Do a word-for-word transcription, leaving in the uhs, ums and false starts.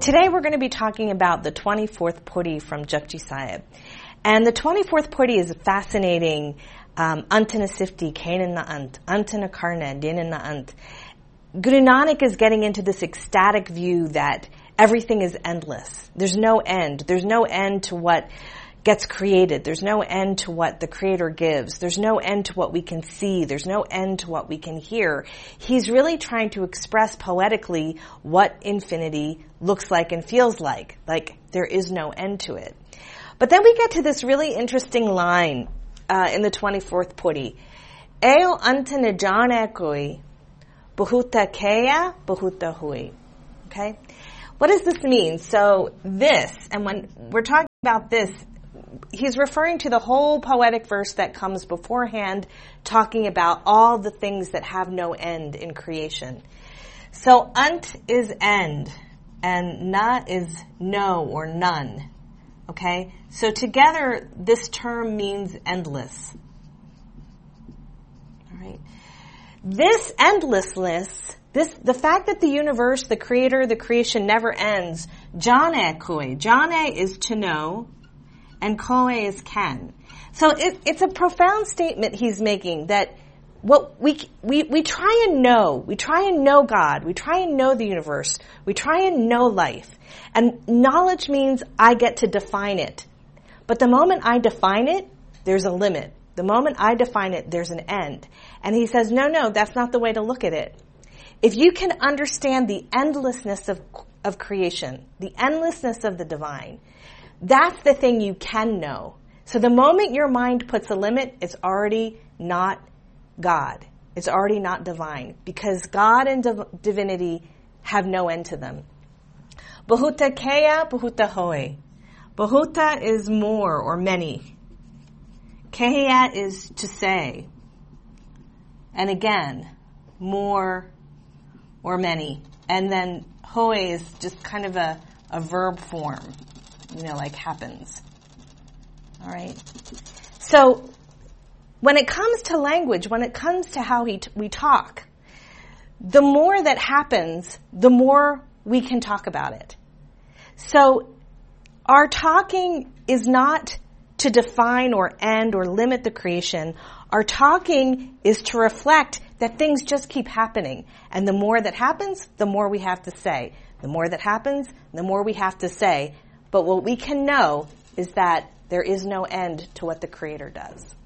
today we're going to be talking about the twenty-fourth Puri from Japji Sahib. And the twenty-fourth Puri is a fascinating um, Antana Sifti, Kanan na Ant, Antana Karna, Dinan na Ant. Guru Nanak is getting into this ecstatic view that everything is endless. There's no end. There's no end to what gets created. There's no end to what the Creator gives. There's no end to what we can see. There's no end to what we can hear. He's really trying to express poetically what infinity looks like and feels like. Like there is no end to it. But then we get to this really interesting line uh, in the twenty-fourth Puri. Eo anta na jane koi, bahuta kaya, bahuta hui. Okay? What does this mean? So this, and when we're talking about this, he's referring to the whole poetic verse that comes beforehand, talking about all the things that have no end in creation. So ant is end, and na is no or none. Okay? So together, this term means endless. All right. This endlessness, this, the fact that the universe, the creator, the creation never ends, jane koi. Jane is to know, and koe is can. So it, it's a profound statement he's making that what we, we, we try and know, we try and know God, we try and know the universe, we try and know life. And knowledge means I get to define it. But the moment I define it, there's a limit. The moment I define it, there's an end. And he says, no, no, that's not the way to look at it. If you can understand the endlessness of, of creation, the endlessness of the divine, that's the thing you can know. So the moment your mind puts a limit, it's already not God. It's already not divine. Because God and div- divinity have no end to them. Bahuta kaya, bahuta hoi. Bahuta is more or many. Kaya is to say. And again, more or many. And then hoi is just kind of a, a verb form. You know, like happens. All right. So when it comes to language, when it comes to how he t- we talk, the more that happens, the more we can talk about it. So our talking is not to define or end or limit the creation. Our talking is to reflect that things just keep happening. And the more that happens, the more we have to say. The more that happens, the more we have to say. But what we can know is that there is no end to what the Creator does.